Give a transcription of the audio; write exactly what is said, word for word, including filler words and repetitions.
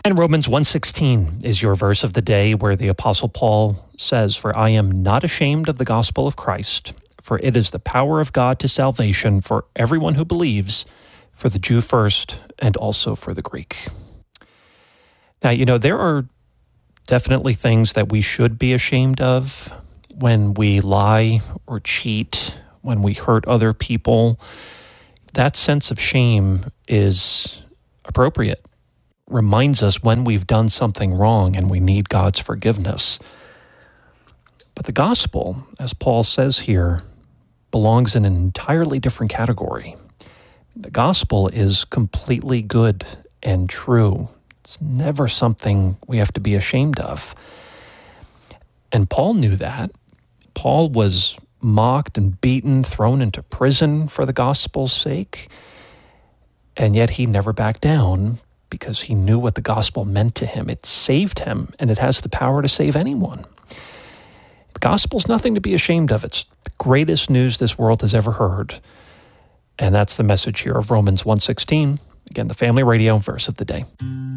And Romans one sixteen is your verse of the day, where the Apostle Paul says, "For I am not ashamed of the gospel of Christ, for it is the power of God to salvation for everyone who believes, for the Jew first and also for the Greek." Now, you know, there are definitely things that we should be ashamed of when we lie or cheat, when we hurt other people. That sense of shame is appropriate. Reminds us when we've done something wrong and we need God's forgiveness. But the gospel, as Paul says here, belongs in an entirely different category. The gospel is completely good and true. It's never something we have to be ashamed of. And Paul knew that. Paul was mocked and beaten, thrown into prison for the gospel's sake. And yet he never backed down because he knew what the gospel meant to him. It saved him, and it has the power to save anyone. The gospel's nothing to be ashamed of. It's the greatest news this world has ever heard. And that's the message here of Romans one sixteen. Again, the Family Radio verse of the day.